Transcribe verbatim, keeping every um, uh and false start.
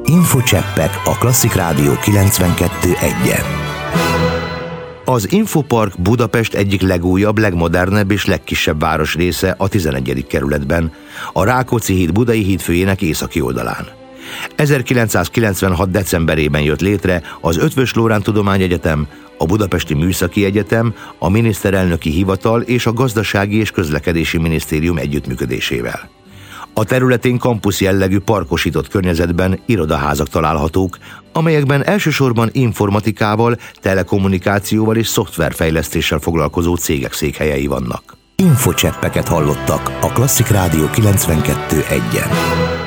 Infocseppek a Klasszik Rádió kilencvenkettő egyen. Az Infopark Budapest egyik legújabb, legmodernebb és legkisebb városrésze a tizenegyedik kerületben, a Rákóczi híd Budai hídfőjének északi oldalán. ezerkilencszázkilencvenhat. decemberében jött létre az Eötvös Loránd Tudományegyetem, a Budapesti Műszaki Egyetem, a Miniszterelnöki Hivatal és a Gazdasági és Közlekedési Minisztérium együttműködésével. A területén kampusz jellegű parkosított környezetben irodaházak találhatók, amelyekben elsősorban informatikával, telekommunikációval és szoftverfejlesztéssel foglalkozó cégek székhelyei vannak. Infocseppeket hallottak a Klasszik Rádió kilencvenkettő egyen.